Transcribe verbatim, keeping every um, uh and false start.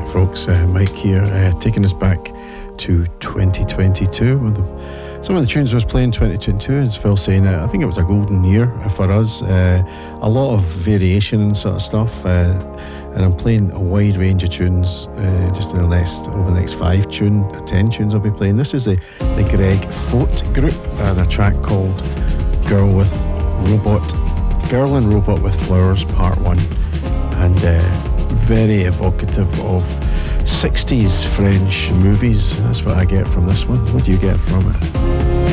folks. Uh, Mike here, uh, taking us back to twenty twenty-two. With the, some of the tunes I was playing twenty twenty-two, as Phil saying, uh, I think it was a golden year for us. Uh, a lot of variation and sort of stuff. Uh, and I'm playing a wide range of tunes uh, just in the next, over the next five tune, ten tunes I'll be playing. This is the, the Greg Fote group and a track called Girl with Robot, Girl and Robot with Flowers, Part one. And uh, very evocative of sixties French movies. That's what I get from this one. What do you get from it?